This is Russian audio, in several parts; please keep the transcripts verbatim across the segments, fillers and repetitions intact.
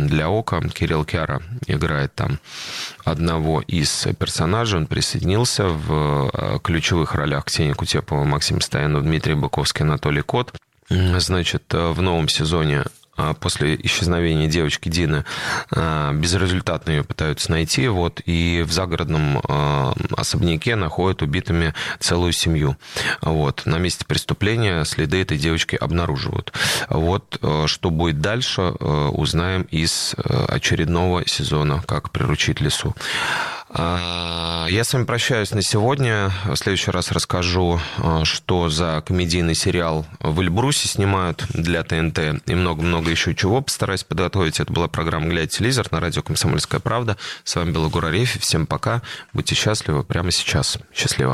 для ока. Кирилл Кяра играет там одного из персонажей. Он присоединился в ключевых ролях: Ксения Кутепова, Максим Стоянов, Дмитрий Быковский, Анатолий Кот. Значит, в новом сезоне после исчезновения девочки Дины безрезультатно ее пытаются найти. Вот, и в загородном особняке находят убитыми целую семью. Вот, на месте преступления следы этой девочки обнаруживают. Вот, что будет дальше, узнаем из очередного сезона «Как приручить лису». Я с вами прощаюсь на сегодня. В следующий раз расскажу, что за комедийный сериал в Эльбрусе снимают для ТНТ и много-много еще чего. Постараюсь подготовить. Это была программа «Глядя телевизор» на радио «Комсомольская правда». С вами был Егор Арефьев. Всем пока. Будьте счастливы прямо сейчас. Счастливо.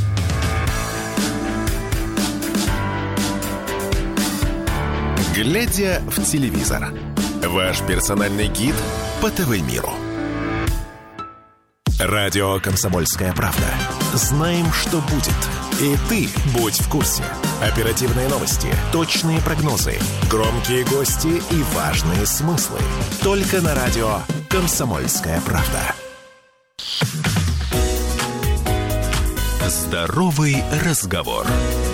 «Глядя в телевизор» – ваш персональный гид по ТВ-миру. Радио «Комсомольская правда». Знаем, что будет. И ты будь в курсе. Оперативные новости, точные прогнозы, громкие гости и важные смыслы. Только на радио «Комсомольская правда». Здоровый разговор.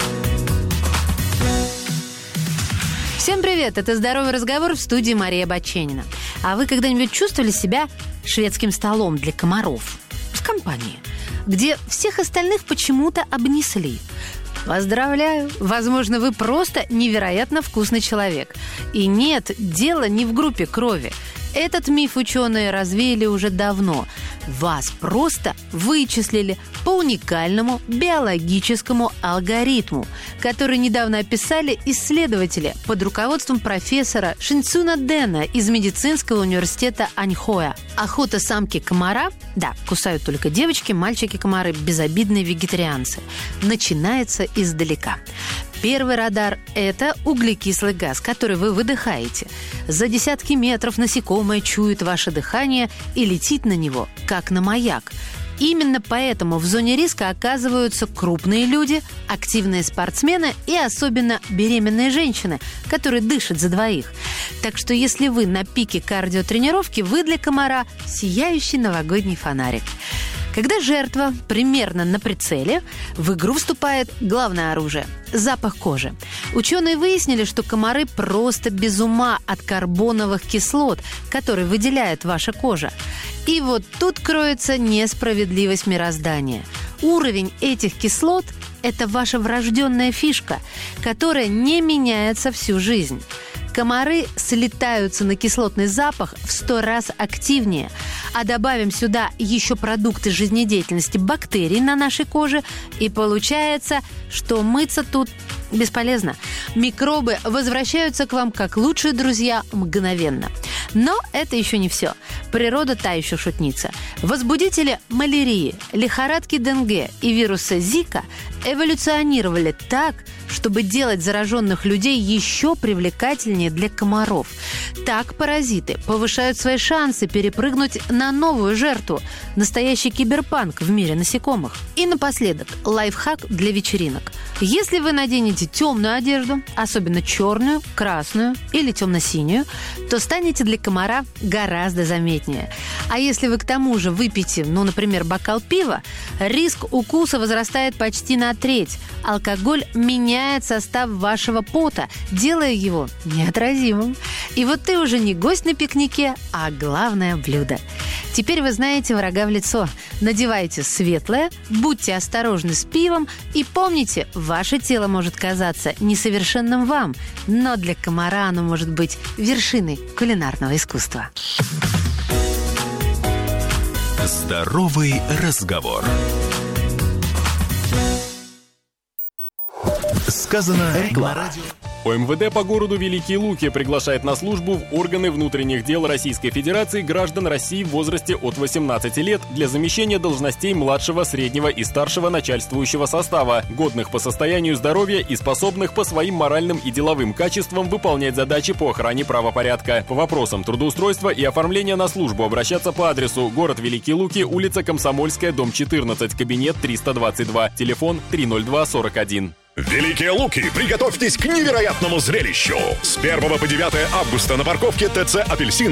Всем привет! Это «Здоровый разговор», в студии Мария Баченина. А вы когда-нибудь чувствовали себя шведским столом для комаров в компании, где всех остальных почему-то обнесли? Поздравляю! Возможно, вы просто невероятно вкусный человек. И нет, дело не в группе крови. Этот миф ученые развеяли уже давно. Вас просто вычислили по уникальному биологическому алгоритму, который недавно описали исследователи под руководством профессора Шинцуна Дэна из медицинского университета Аньхоя. Охота самки комара, да, кусают только девочки, мальчики-комары безобидные вегетарианцы, начинается издалека. Первый радар – это углекислый газ, который вы выдыхаете. За десятки метров насекомое чует ваше дыхание и летит на него, как на маяк. Именно поэтому в зоне риска оказываются крупные люди, активные спортсмены и особенно беременные женщины, которые дышат за двоих. Так что если вы на пике кардиотренировки, вы для комара сияющий новогодний фонарик. Когда жертва примерно на прицеле, в игру вступает главное оружие – запах кожи. Ученые выяснили, что комары просто без ума от карбоновых кислот, которые выделяет ваша кожа. И вот тут кроется несправедливость мироздания. Уровень этих кислот – это ваша врожденная фишка, которая не меняется всю жизнь. Комары слетаются на кислотный запах в сто раз активнее. А добавим сюда еще продукты жизнедеятельности бактерий на нашей коже, и получается, что мыться тут бесполезно. Микробы возвращаются к вам как лучшие друзья мгновенно. Но это еще не все. Природа та еще шутница. Возбудители малярии, лихорадки Денге и вируса Зика эволюционировали так, чтобы делать зараженных людей еще привлекательнее для комаров. Так паразиты повышают свои шансы перепрыгнуть на новую жертву. Настоящий киберпанк в мире насекомых. И напоследок, лайфхак для вечеринок. Если вы наденете темную одежду, особенно черную, красную или темно-синюю, то станете для комара гораздо заметнее. А если вы к тому же выпьете, ну, например, бокал пива, риск укуса возрастает почти на треть. Алкоголь меняет состав вашего пота, делая его неотразимым. И вот ты уже не гость на пикнике, а главное блюдо. Теперь вы знаете врага в лицо. Надевайте светлое, будьте осторожны с пивом и помните, ваше тело может казаться несовершенным вам, но для комара оно может быть вершиной кулинарного искусства. Здоровый разговор. Сказано реклама. ОМВД по городу Великие Луки приглашает на службу в органы внутренних дел Российской Федерации граждан России в возрасте от восемнадцати лет для замещения должностей младшего, среднего и старшего начальствующего состава, годных по состоянию здоровья и способных по своим моральным и деловым качествам выполнять задачи по охране правопорядка. По вопросам трудоустройства и оформления на службу обращаться по адресу: город Великие Луки, улица Комсомольская, дом четырнадцать, кабинет триста двадцать два, телефон три ноль два сорок один. Великие Луки, приготовьтесь к невероятному зрелищу! С первого по девятое августа на парковке ТЦ «Апельсин»